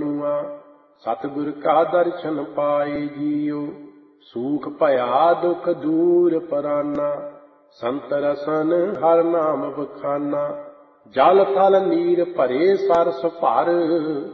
ਮਨੁਆ। ਸਤਿਗੁਰ ਕਾ ਦਰਸ਼ਨ ਪਾਏ ਜੀਉ, ਸੂਖ ਭਇਆ ਦੁਖ ਦੂਰ ਪਰਾਨਾ। ਸੰਤ ਰਸਨ ਹਰ ਨਾਮ ਬਖਾਨਾ, ਜਲ ਥਲ ਨੀਰ ਭਰੇ ਸਰਸ ਭਰ।